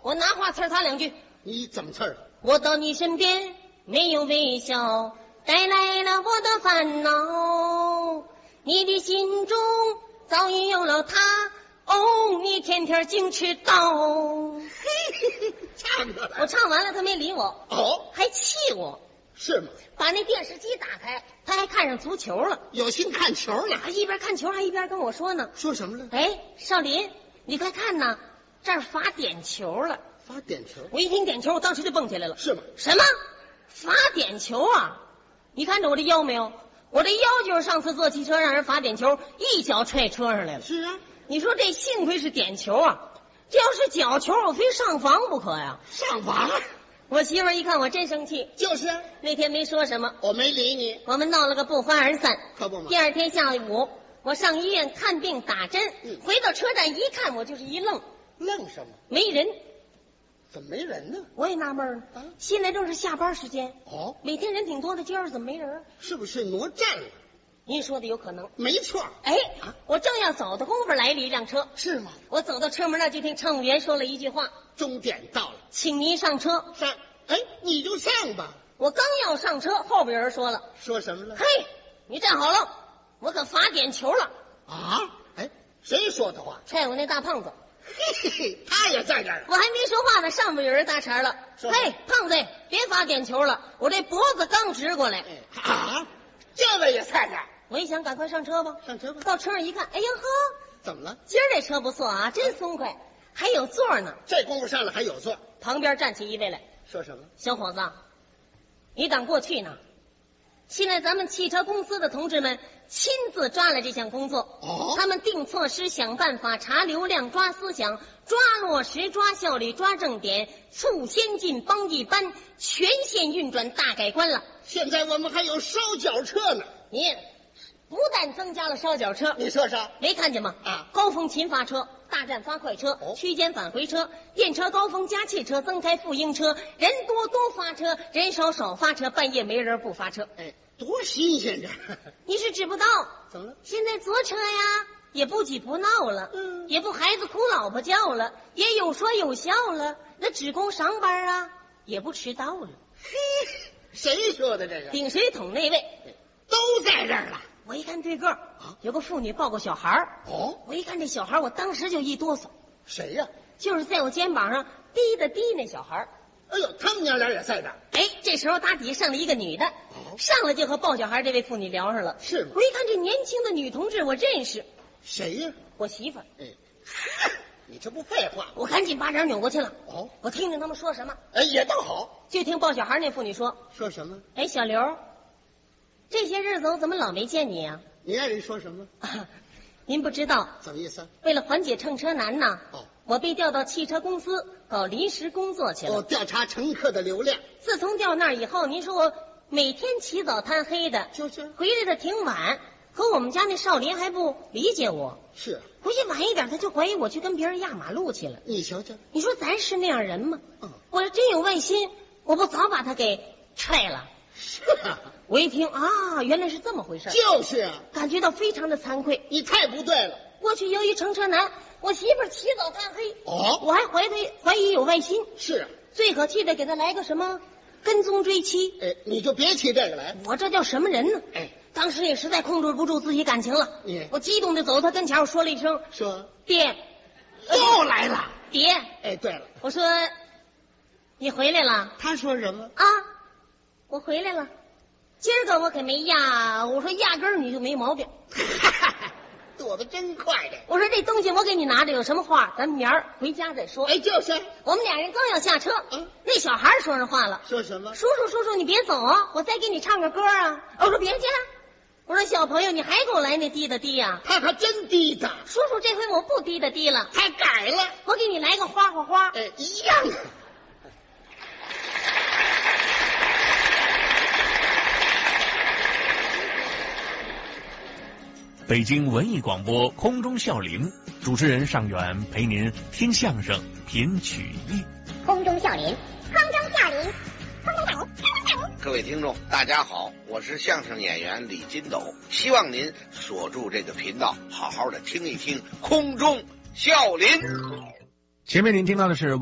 我拿话词儿他两句。 你怎么词儿？ 我到你身边没有微笑，带来了我的烦恼。你的心中早已有了他，哦，你天天净迟到。 唱的了。 我唱完了，他没理我， 哦， 还气我。 是吗？ 把那电视机打开，他还看上足球了， 有心看球了。 他一边看球还一边跟我说呢。 说什么了？ 哎，少林，你快看呐，这儿罚点球了。 罚点球？ 我一听点球，我当时就蹦起来了。 是吗？ 什么？罚点球啊？你看着我这腰没有？我这腰就是上次坐汽车让人罚点球，一脚踹车上来了。 是啊。 你说这幸亏是点球啊，这要是角球，我非上房不可呀。 上房？ 我媳妇儿一看我真生气， 就是啊， 那天没说什么， 我没理你， 我们闹了个不欢而散。 可不嘛。 第二天下午，我上医院看病打针，回到车站一看，我就是一愣。 愣什么？ 没人。 怎么没人呢？ 我也纳闷了，现在正是下班时间， 哦， 每天人挺多的，今儿怎么没人？ 是不是挪站了？ 您说的有可能。 没错。 哎，我正要走的功夫，来了一辆车。 是吗？ 我走到车门那儿，就听乘务员说了一句话： 终点到了， 请您上车。 上。哎，你就上吧。 我刚要上车，后边有人说了。 说什么了？ 嘿，你站好了，我可罚点球了。 啊？哎，谁说的话？ 踹我那大胖子。 嘿嘿嘿，他也在这儿。 我还没说话呢，上边有人搭茬了。嘿，胖子，别罚点球了，我这脖子刚直过来。 啊，这位也在这儿。 我一想，赶快上车吧。 上车吧。 到车上一看，哎呀呵， 怎么了？ 今儿这车不错啊，真松快，还有座呢。 这功夫上来还有座。 旁边站起一位来， 说什么？ 小伙子，你当过去呢？现在咱们汽车公司的同志们亲自抓了这项工作。 哦， 他们定措施、想办法、查流量、抓思想、抓落实、抓效率、抓重点，促先进、帮一般，全线运转大改观了。 现在我们还有烧脚车呢。 你不但增加了烧脚车， 你说说， 没看见吗？ 啊， 高峰勤发车，大站发快车，区间返回车，电车高峰加气车，增开复营车，人多多发车，人少少发车，半夜没人不发车。 哎，多新鲜这！ 你是知不道， 怎么了？ 现在坐车呀，也不挤不闹了，也不孩子哭老婆叫了，也有说有笑了，那职工上班啊，也不迟到了。 嘿，谁说的这个？ 顶水桶那位都在这儿了。 我一看对个有个妇女抱个小孩哦， 我一看这小孩，我当时就一哆嗦。 谁呀？ 就是在我肩膀上滴的滴那小孩。 哎呦，他们娘俩也在这儿。 哎，这时候打底下上了一个女的，上来就和抱小孩这位妇女聊上了。 是吗？ 我一看这年轻的女同志，我认识。 谁呀？ 我媳妇儿。 哎，你这不废话？ 我赶紧把脸扭过去了。 哦， 我听听他们说什么。 哎，也倒好。 就听抱小孩那妇女说什么？ 哎，小刘，这些日子我怎么老没见你呀？ 你爱人说什么？ 您不知道。 怎么意思？ 为了缓解乘车难呐， 我被调到汽车公司搞临时工作去了。 调查乘客的流量。 自从调那儿以后，您说我每天起早贪黑的， 就是回来的挺晚，可我们家那少林还不理解我。 是， 回去晚一点，他就怀疑我去跟别人压马路去了。 你瞧瞧， 你说咱是那样人吗？我要真有外心，我不早把他给踹了？ 是啊。 我一听啊，原来是这么回事。 就是啊， 感觉到非常的惭愧。 你太不对了。 过去由于乘车难，我媳妇儿起早贪黑，我还怀疑有外心。 是啊， 最可气的给他来个什么跟踪追妻。 哎，你就别提这个来。 我这叫什么人呢？ 哎， 当时也实在控制不住自己感情了。我激动的走他跟前，我说了一声：“ 说爹。” 又来了， 爹。 哎，对了， 我说你回来了。 他说什么啊？我回来了。今儿个我可没压，我说压根儿你就没毛病。 躲得真快的。 我说这东西我给你拿着，有什么话咱们明儿回家再说。 哎，就是我们俩人刚要下车，那小孩说上话了， 说什么？ 叔叔，你别走啊，我再给你唱个歌啊。我说别去，我说小朋友，你还给我来那滴答滴呀？ 他还真滴答。 叔叔，这回我不滴答滴了， 他改了， 我给你来个花花花。 哎，一样啊。 北京文艺广播空中笑林，主持人尚远陪您听相声品曲艺。 空中笑林，空中笑林，空中笑林，空中笑林。 各位听众大家好，我是相声演员李金斗，希望您锁住这个频道，好好的听一听空中笑林。 前面您听到的是